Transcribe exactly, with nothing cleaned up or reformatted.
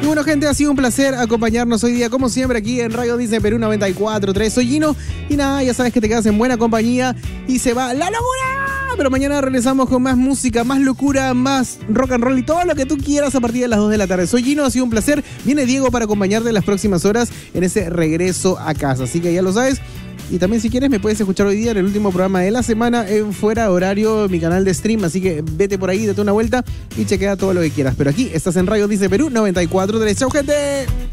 Y bueno, gente, ha sido un placer acompañarnos hoy día, como siempre, aquí en Radio Disney Perú noventa y cuatro punto tres. Soy Gino y nada, ya sabes que te quedas en buena compañía y se va la locura. Pero mañana regresamos con más música, más locura, más rock and roll y todo lo que tú quieras a partir de las dos de la tarde. Soy Gino, ha sido un placer. Viene Diego para acompañarte en las próximas horas en ese regreso a casa. Así que ya lo sabes. Y también si quieres me puedes escuchar hoy día en el último programa de la semana en Fuera Horario, mi canal de stream. Así que vete por ahí, date una vuelta y chequea todo lo que quieras. Pero aquí estás en Radio Disney Perú noventa y cuatro punto tres. ¡Chau, gente!